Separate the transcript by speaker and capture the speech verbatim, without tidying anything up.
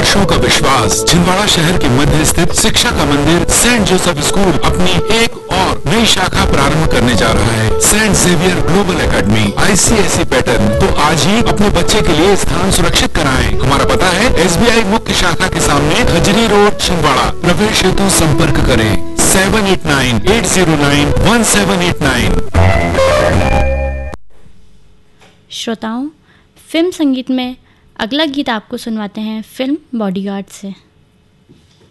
Speaker 1: वर्षों का विश्वास। छिंदवाड़ा शहर के मध्य स्थित शिक्षा का मंदिर सेंट जोसेफ स्कूल अपनी एक और नई शाखा प्रारंभ करने जा रहा है, सेंट जेवियर ग्लोबल एकेडमी आई सी एस ई पैटर्न। तो आज ही अपने बच्चे के लिए स्थान सुरक्षित कराएं। हमारा पता है एस बी आई मुख्य शाखा के सामने खजरी रोड, छिंदवाड़ा। प्रवेश हेतु संपर्क करें seven eight nine eight zero nine one seven eight nine.
Speaker 2: श्रोताओं, फिल्म संगीत में अगला गीत आपको सुनवाते हैं फिल्म बॉडीगार्ड से।